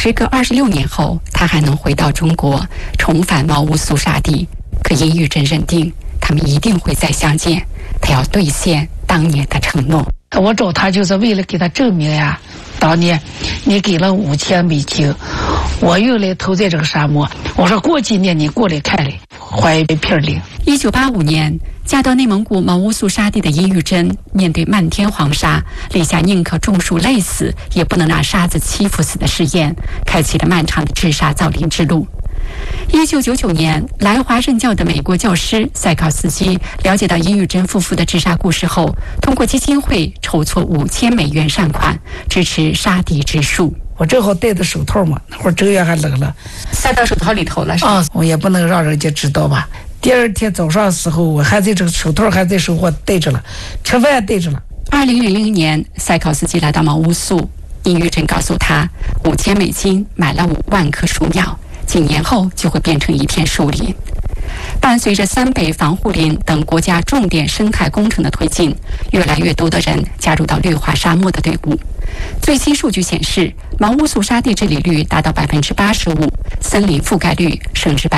时隔26年后，他还能回到中国，重返茅屋苏沙地。可殷玉珍认定，他们一定会再相见，他要兑现当年的承诺。 我找他就是为了给他证明呀，当年你给了$5000，我又来投在这个沙漠。我说过几年你过来看来，怀一片灵。 1985年，嫁到内蒙古毛乌素沙地的殷玉珍，面对漫天黄沙，立下宁可种树累死，也不能让沙子欺负死的誓言，开启了漫长的治沙造林之路。1999年，来华任教的美国教师塞考斯基了解到殷玉珍夫妇的治沙故事后，通过基金会筹措$5000善款，支持沙地植树。 我正好戴着手套嘛，那会儿正月还冷了， 塞到手套里头了是吧？ 我也不能让人家知道吧。第二天早上的时候，我还在这个手套还在手，我戴着了，吃饭戴着了。 2000年，塞考斯基来到毛乌素，殷玉珍告诉他，$5000买了5万棵树苗，几年后就会变成一片树林。伴随着三北防护林等国家重点生态工程的推进，越来越多的人加入到绿化沙漠的队伍。最新数据显示，毛乌素沙地治理率达到85%，森林覆盖率升至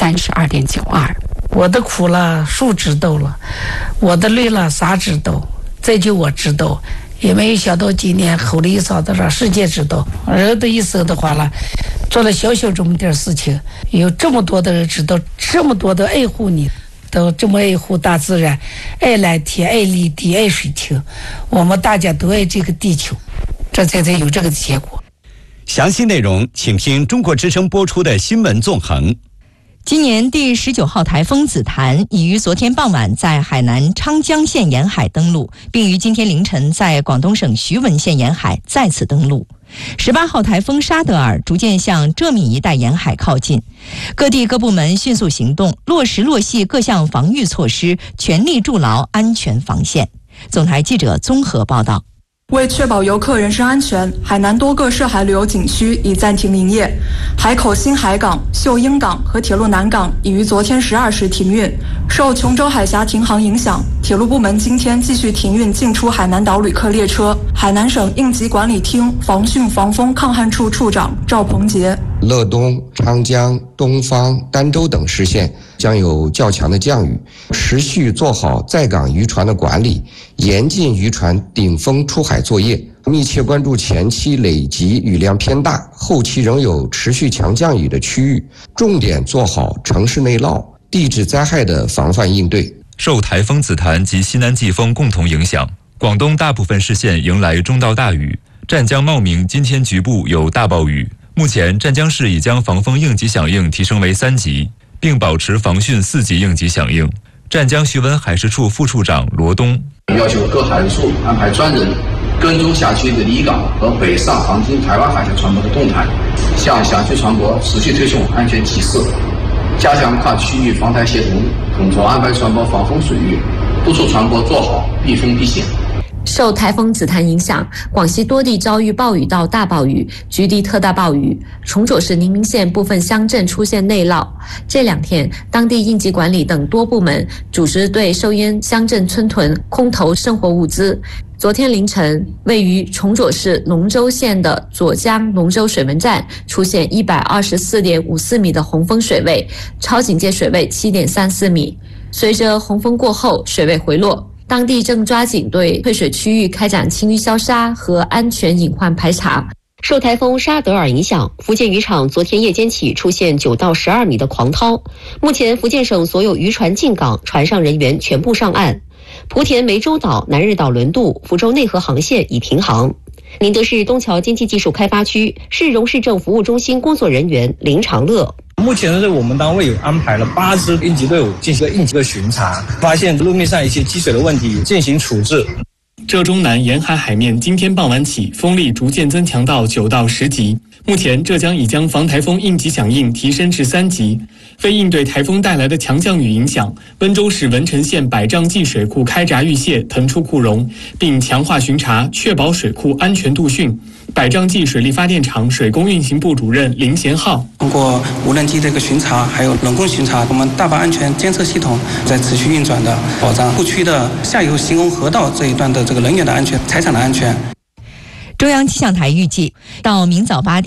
32.92%。 我的苦了，树知道了；我的累了，啥知道？再就我知道。也没有想到今年吼了一嗓子让世界知道，人的一生的话了，做了小小这么点事情，有这么多的人知道，这么多的爱护你，都这么爱护大自然，爱蓝天，爱绿地，爱水清，我们大家都爱这个地球，这才有这个结果。 详细内容请听中国之声播出的新闻纵横。 今年第19号台风紫檀已于昨天傍晚在海南昌江县沿海登陆，并于今天凌晨在广东省徐闻县沿海再次登陆。18号台风沙德尔逐渐向浙闽一带沿海靠近，各地各部门迅速行动，落实落细各项防御措施，全力筑牢安全防线。总台记者综合报道。 为确保游客人身安全，海南多个涉海旅游景区已暂停营业。海口新海港、秀英港和铁路南港已于昨天12时停运。受琼州海峡停航影响，铁路部门今天继续停运进出海南岛旅客列车。海南省应急管理厅防汛防风抗旱处处长赵鹏杰： 乐东、昌江、东方、儋州等市县将有较强的降雨，持续做好在港渔船的管理，严禁渔船顶风出海作业，密切关注前期累积雨量偏大，后期仍有持续强降雨的区域，重点做好城市内涝、地质灾害的防范应对。 受台风紫檀及西南季风共同影响，广东大部分市县迎来中到大雨，湛江茂名今天局部有大暴雨。目前湛江市已将防风应急响应提升为3级，并保持防汛4级应急响应。湛江徐闻海事处副处长罗东要求各海事处安排专人跟踪辖区的离港和北上航经台湾海峡船舶的动态，向辖区船舶持续推送安全提示，加强跨区域防台协同，统筹安排船舶防风水域，督促船舶做好避风避险。 受台风紫檀影响，广西多地遭遇暴雨到大暴雨，局地特大暴雨。崇左市宁明县部分乡镇出现内涝。这2天，当地应急管理等多部门组织对受淹乡镇村屯空投生活物资。昨天凌晨，位于崇左市龙州县的左江龙州水门站出现124.54米的洪峰水位，超警戒水位7.34米。随着洪峰过后，水位回落。当地正抓紧对退水区域开展清淤消沙和安全隐患排查。 受台风沙德尔影响，福建渔场昨天夜间起出现9到12米的狂涛。目前福建省所有渔船进港，船上人员全部上岸。莆田湄洲岛、南日岛轮渡、福州内河航线已停航。宁德市东桥经济技术开发区市容市政服务中心工作人员林长乐： 目前我们单位有安排了8支应急队伍进行应急的巡查，发现路面上一些积水的问题进行处置。 浙中南沿海海面今天傍晚起风力逐渐增强到9到10级。目前浙江已将防台风应急响应提升至3级。为应对台风带来的强降雨影响，温州市文成县百丈季水库开闸预泄，腾出库容，并强化巡查，确保水库安全度汛。百丈季水利发电厂水工运行部主任林贤浩： 通过无人机的一个巡查，还有人工巡查，我们大坝安全监测系统在持续运转的，保障库区的下游形容河道这一段的这个人员的安全、财产的安全。 中央气象台预计，到明早8点。